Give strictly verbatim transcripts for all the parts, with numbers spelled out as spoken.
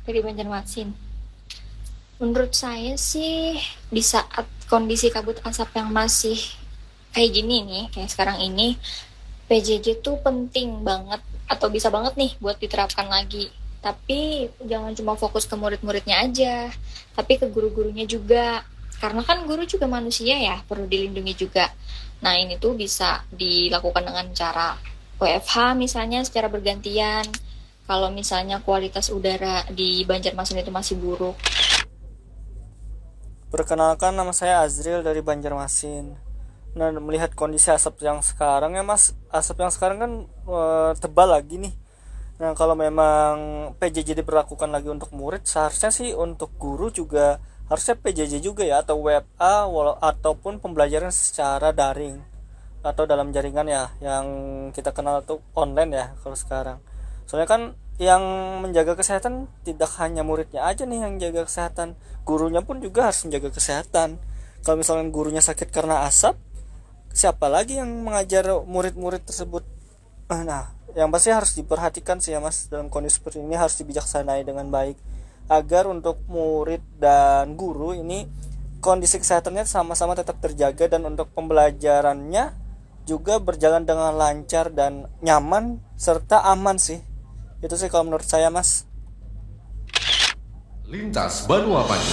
dari Banjarmasin. Menurut saya sih di saat kondisi kabut asap yang masih kayak gini nih, kayak sekarang ini, P J J tuh penting banget atau bisa banget nih buat diterapkan lagi. Tapi jangan cuma fokus ke murid-muridnya aja, tapi ke guru-gurunya juga. Karena kan guru juga manusia ya, perlu dilindungi juga. Nah ini tuh bisa dilakukan dengan cara W F H misalnya secara bergantian. Kalau misalnya kualitas udara di Banjarmasin itu masih buruk. Perkenalkan, nama saya Azril dari Banjarmasin. Nah, melihat kondisi asap yang sekarang ya mas, asap yang sekarang kan e, tebal lagi nih. Nah, kalau memang P J J diberlakukan lagi untuk murid, seharusnya sih untuk guru juga harusnya P J J juga ya, atau W F A wala- ataupun pembelajaran secara daring atau dalam jaringan ya, yang kita kenal tuh online ya kalau sekarang. Soalnya kan yang menjaga kesehatan tidak hanya muridnya aja nih yang jaga kesehatan, gurunya pun juga harus menjaga kesehatan. Kalau misalnya gurunya sakit karena asap, siapa lagi yang mengajar murid-murid tersebut? Nah, yang pasti harus diperhatikan sih ya mas, dalam kondisi seperti ini harus dibijaksanai dengan baik agar untuk murid dan guru ini kondisi kesehatannya sama-sama tetap terjaga, dan untuk pembelajarannya juga berjalan dengan lancar dan nyaman serta aman sih. Itu sih kalau menurut saya mas. Lintas Banua Pagi.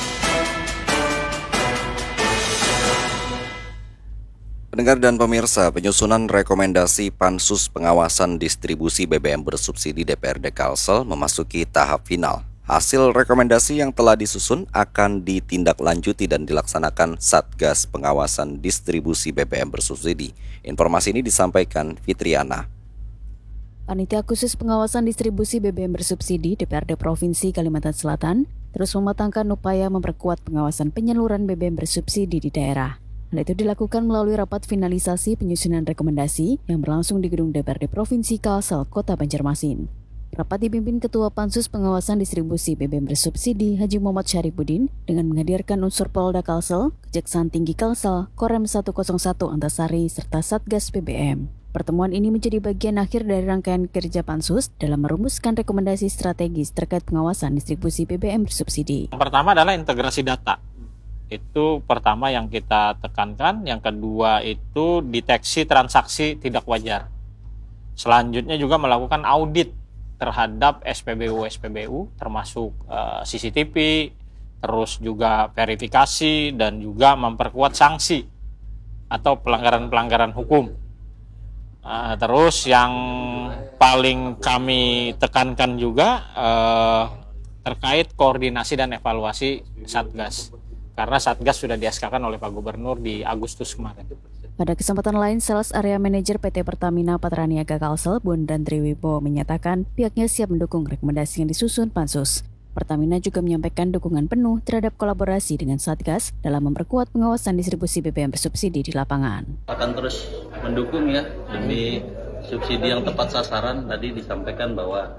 Pendengar dan pemirsa, penyusunan rekomendasi Pansus Pengawasan Distribusi B B M Bersubsidi D P R D Kalsel memasuki tahap final. Hasil rekomendasi yang telah disusun akan ditindaklanjuti dan dilaksanakan Satgas Pengawasan Distribusi B B M Bersubsidi. Informasi ini disampaikan Fitriana. Panitia Khusus Pengawasan Distribusi B B M Bersubsidi D P R D Provinsi Kalimantan Selatan terus mematangkan upaya memperkuat pengawasan penyaluran B B M bersubsidi di daerah. Hal itu dilakukan melalui rapat finalisasi penyusunan rekomendasi yang berlangsung di Gedung D P R D Provinsi Kalsel, Kota Banjarmasin. Rapat dipimpin Ketua Pansus Pengawasan Distribusi B B M Bersubsidi Haji Muhammad Syarifuddin dengan menghadirkan unsur Polda Kalsel, Kejaksaan Tinggi Kalsel, Korem seratus satu Antasari, serta Satgas B B M. Pertemuan ini menjadi bagian akhir dari rangkaian kerja Pansus dalam merumuskan rekomendasi strategis terkait pengawasan distribusi B B M bersubsidi. Yang pertama adalah integrasi data. Itu pertama yang kita tekankan. Yang kedua itu deteksi transaksi tidak wajar. Selanjutnya juga melakukan audit terhadap S P B U-S P B U, termasuk uh, C C T V, terus juga verifikasi, dan juga memperkuat sanksi atau pelanggaran-pelanggaran hukum. Uh, terus yang paling kami tekankan juga uh, terkait koordinasi dan evaluasi Satgas. Karena Satgas sudah di S K-kan oleh Pak Gubernur di Agustus kemarin. Pada kesempatan lain, Sales Area Manager P T Pertamina Patraniaga Kalsel, Bondan Triwibowo menyatakan pihaknya siap mendukung rekomendasi yang disusun Pansus. Pertamina juga menyampaikan dukungan penuh terhadap kolaborasi dengan Satgas dalam memperkuat pengawasan distribusi B B M bersubsidi di lapangan. Akan terus mendukung ya demi subsidi yang tepat sasaran. Tadi disampaikan bahwa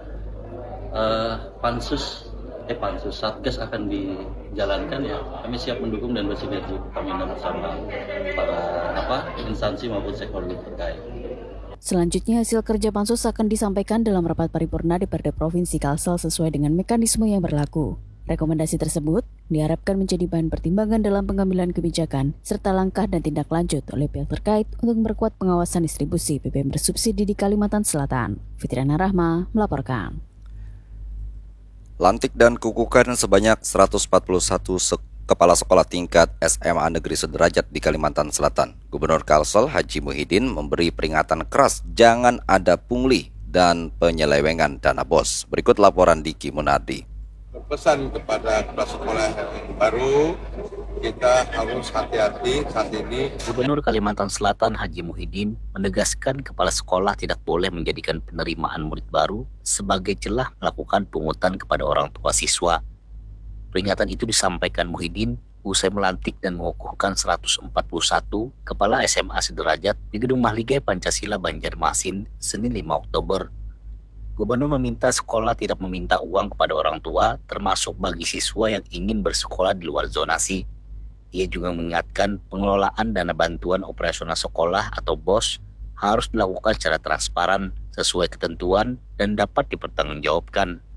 uh, pansus eh pansus Satgas akan dijalankan ya. Kami siap mendukung dan bersinergi Pertamina bersama para apa instansi maupun stakeholder terkait. Selanjutnya, hasil kerja Pansus akan disampaikan dalam rapat paripurna D P R D Provinsi Kalsel sesuai dengan mekanisme yang berlaku. Rekomendasi tersebut diharapkan menjadi bahan pertimbangan dalam pengambilan kebijakan serta langkah dan tindak lanjut oleh pihak terkait untuk memperkuat pengawasan distribusi B B M bersubsidi di Kalimantan Selatan. Fitriana Rahma melaporkan. Lantik dan kukukan sebanyak seratus empat puluh satu sek- kepala sekolah tingkat S M A Negeri Sederajat di Kalimantan Selatan. Gubernur Kalsel Haji Muhyiddin memberi peringatan keras jangan ada pungli dan penyelewengan dana bos. Berikut laporan Diki Munardi. Pesan kepada kepala sekolah yang baru, kita harus hati-hati saat ini. Gubernur Kalimantan Selatan Haji Muhyiddin menegaskan kepala sekolah tidak boleh menjadikan penerimaan murid baru sebagai celah melakukan pungutan kepada orang tua siswa. Peringatan itu disampaikan Muhyiddin usai melantik dan mengukuhkan seratus empat puluh satu kepala S M A sederajat di Gedung Mahligai Pancasila Banjarmasin, Senin lima Oktober. Gubernur meminta sekolah tidak meminta uang kepada orang tua, termasuk bagi siswa yang ingin bersekolah di luar zonasi. Ia juga mengingatkan pengelolaan dana bantuan operasional sekolah atau B O S harus dilakukan secara transparan, sesuai ketentuan, dan dapat dipertanggungjawabkan.